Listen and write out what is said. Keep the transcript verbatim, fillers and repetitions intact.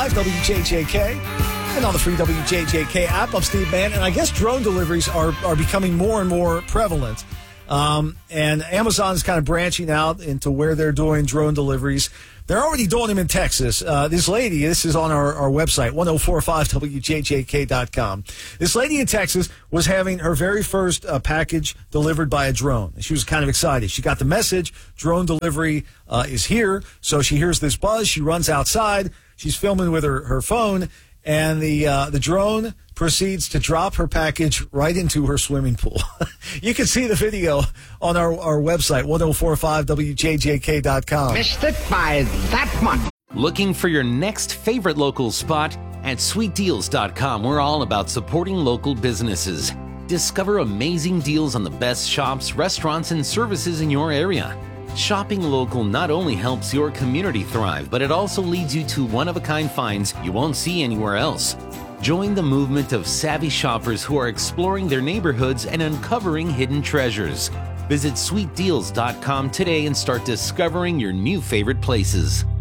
five W J J K and on the free W J J K app. I'm Steve Mann, and I guess drone deliveries are, are becoming more and more prevalent. Um, and Amazon is kind of branching out into where they're doing drone deliveries. They're already doing them in Texas. Uh, this lady, this is on our, our website, ten forty-five W J J K dot com. This lady in Texas was having her very first uh, package delivered by a drone. She was kind of excited. She got the message, drone delivery uh, is here. So she hears this buzz. She runs outside. She's filming with her, her phone, and the uh, the drone proceeds to drop her package right into her swimming pool. You can see the video on our, our website, ten forty-five W J J K dot com. Missed it by that much. Looking for your next favorite local spot? At sweet deals dot com, we're all about supporting local businesses. Discover amazing deals on the best shops, restaurants, and services in your area. Shopping local not only helps your community thrive, but it also leads you to one-of-a-kind finds you won't see anywhere else. Join the movement of savvy shoppers who are exploring their neighborhoods and uncovering hidden treasures. Visit sweet deals dot com today and start discovering your new favorite places.